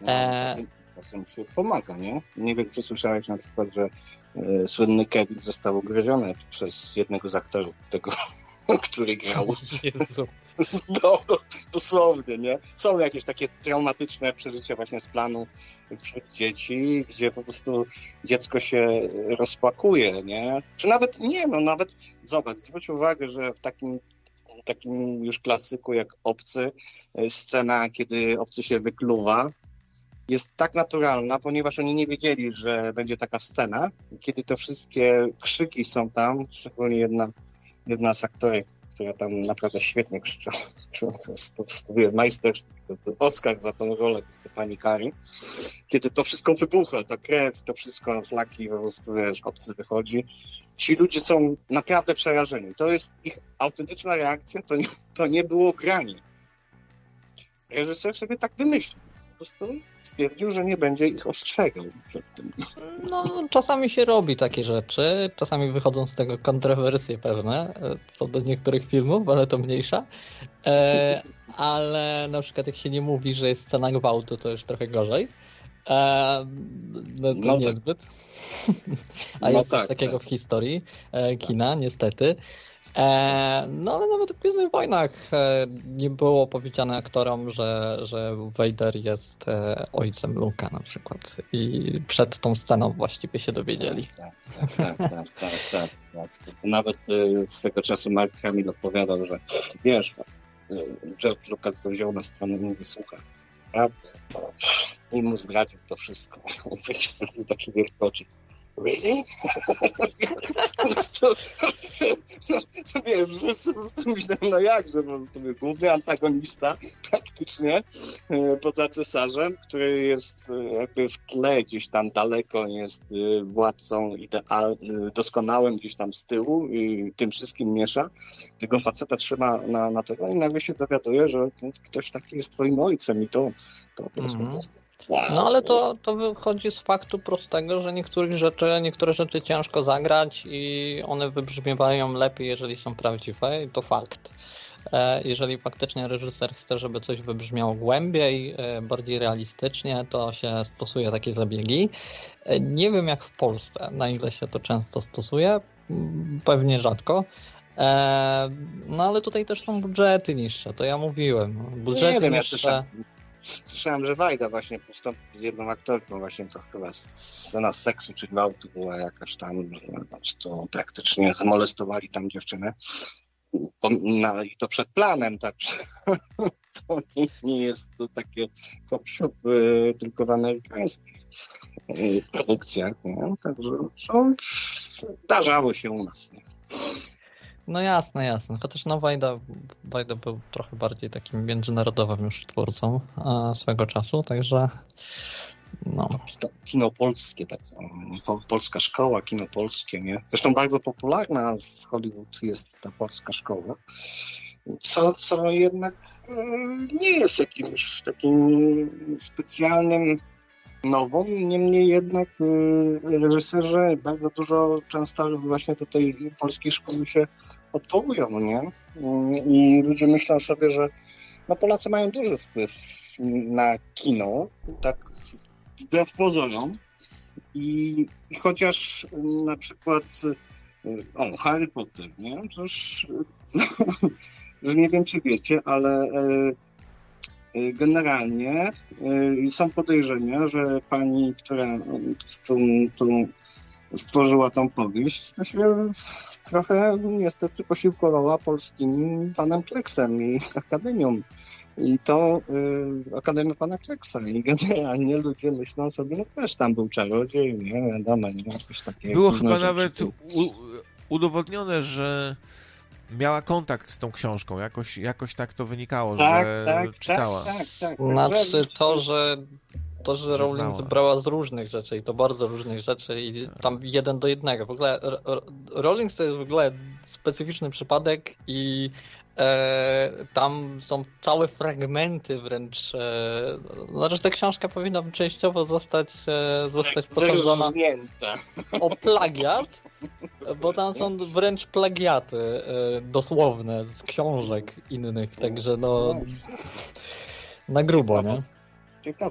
Czasem się pomaga, nie? Nie wiem, czy słyszałeś na przykład, że słynny Kevin został ugryziony przez jednego z aktorów tego, który grał. Jezu. No, dosłownie, nie? Są jakieś takie traumatyczne przeżycia właśnie z planu wśród dzieci, gdzie po prostu dziecko się rozpłakuje, nie? Czy nawet, nie, no nawet, zobacz, zwróć uwagę, że w takim już klasyku jak Obcy, scena, kiedy obcy się wykluwa, jest tak naturalna, ponieważ oni nie wiedzieli, że będzie taka scena. Kiedy te wszystkie krzyki są tam, szczególnie jedna z aktorek, która tam naprawdę świetnie krzyczała, to jest po prostu majstersztyk, to Oscar za tą rolę, to pani Kari. Kiedy to wszystko wybucha, ta krew, to wszystko, flaki, po prostu, wiesz, obcy wychodzi. Ci ludzie są naprawdę przerażeni. To jest ich autentyczna reakcja, to nie było granie. Reżyser sobie tak wymyślił. Po prostu stwierdził, że nie będzie ich ostrzegał przed tym. No, czasami się robi takie rzeczy, czasami wychodzą z tego kontrowersje pewne, co do niektórych filmów, ale to mniejsza. Ale na przykład jak się nie mówi, że jest scena gwałtu, to już trochę gorzej. No to no niezbyt. Tak. A jest coś takiego w historii kina, niestety. No ale nawet w Gwiezdnych Wojnach nie było powiedziane aktorom, że Vader jest ojcem Luka na przykład. I przed tą sceną właściwie się dowiedzieli. Tak. Nawet swego czasu Mark Hamill opowiadał, że wiesz, George Lucas go wziął na stronę i mówi, słuchaj, prawda? I mu zdradził to wszystko. On taki wielki oczy. Really? To wiesz, wszyscy po prostu myślałem, no jakże, po prostu główny antagonista praktycznie poza cesarzem, który jest jakby w tle gdzieś tam daleko, jest władcą doskonałym gdzieś tam z tyłu i tym wszystkim miesza. Tego faceta trzyma na tego i nagle się dowiaduje, że ktoś taki jest twoim ojcem i to po prostu... Wow. No ale to wychodzi z faktu prostego, że niektóre rzeczy ciężko zagrać i one wybrzmiewają lepiej, jeżeli są prawdziwe i to fakt. Jeżeli faktycznie reżyser chce, żeby coś wybrzmiało głębiej, bardziej realistycznie, to się stosuje takie zabiegi. Nie wiem jak w Polsce, na ile się to często stosuje, pewnie rzadko. No ale tutaj też są budżety niższe, to ja mówiłem. Budżety niższe. Słyszałem, że Wajda właśnie postąpił z jedną aktorką, właśnie to chyba scena seksu czy gwałtu była jakaś tam, że to praktycznie zamolestowali tam dziewczynę. I to przed planem, także to nie jest to takie hop-siup, tylko w amerykańskich produkcjach, nie? Także zdarzało się u nas. Nie? No jasne. Chociaż Wajda był trochę bardziej takim międzynarodowym już twórcą swego czasu, także no. Kino polskie, tak polska szkoła, kino polskie, nie? Zresztą bardzo popularna w Hollywood jest ta polska szkoła, co jednak nie jest jakimś takim specjalnym nową, niemniej jednak reżyserzy bardzo dużo często właśnie do tej polskiej szkoły się odwołują, nie? I ludzie myślą sobie, że no Polacy mają duży wpływ na kino, tak wbrew pozorom. I chociaż na przykład Harry Potter, nie? To już że nie wiem, czy wiecie, ale generalnie są podejrzenia, że pani, która stworzyła tą powieść, to się trochę niestety posiłkowała polskim panem Kleksem i Akademią. I to Akademia pana Kleksa. I generalnie ludzie myślą sobie, no też tam był czarodziej, nie wiadomo, nie jakieś takie... Było chyba nawet udowodnione, że miała kontakt z tą książką. Jakoś tak to wynikało, że czytała. Tak. Znaczy to, że Rowling zebrała z różnych rzeczy i to bardzo różnych rzeczy i tam 1:1. W ogóle Rowling to jest w ogóle specyficzny przypadek i tam są całe fragmenty wręcz. Znaczy ta książka powinna częściowo zostać posądzona o plagiat, bo tam są wręcz plagiaty dosłowne z książek innych, także no na grubo, nie? Ciekawe.